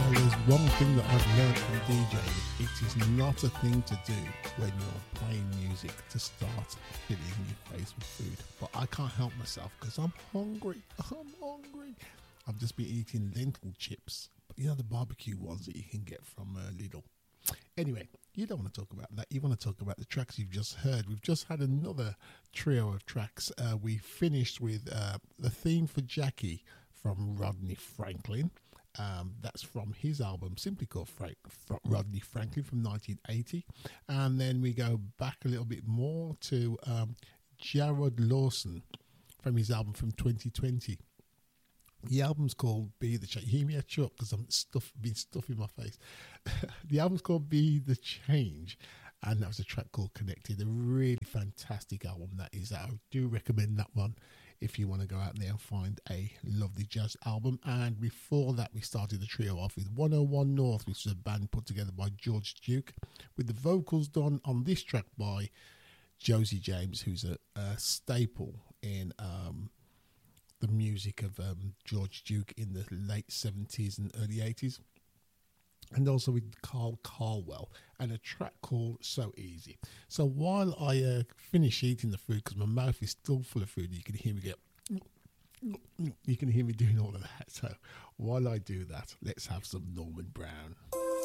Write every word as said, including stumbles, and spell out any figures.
there's one thing that I've learned from DJing. It is not a thing to do when you're playing music to start filling your face with food. But I can't help myself because I'm hungry. I'm hungry. I've just been eating lentil chips. But you know the barbecue ones that you can get from uh, Lidl. Anyway, you don't want to talk about that. You want to talk about the tracks you've just heard. We've just had another trio of tracks. Uh, we finished with uh, the theme for Jackie from Rodney Franklin. Um, that's from his album, simply called Frank, Rodney Franklin from nineteen eighty. And then we go back a little bit more to um, Jared Lawson from his album from twenty twenty. The album's called Be the Change. Hear me a chuck because I'm stuff, been stuffing my face. The album's called Be the Change, and that was a track called Connected. A really fantastic album that is. I do recommend that one if you want to go out there and find a lovely jazz album. And before that, we started the trio off with one oh one North, which is a band put together by George Duke, with the vocals done on this track by Josie James, who's a, a staple in um, the music of um, George Duke in the late seventies and early eighties. And also with Carl Carwell, and a track called So Easy. So while I uh, finish eating the food, because my mouth is still full of food, you can hear me get, you can hear me doing all of that. So while I do that, let's have some Norman Brown.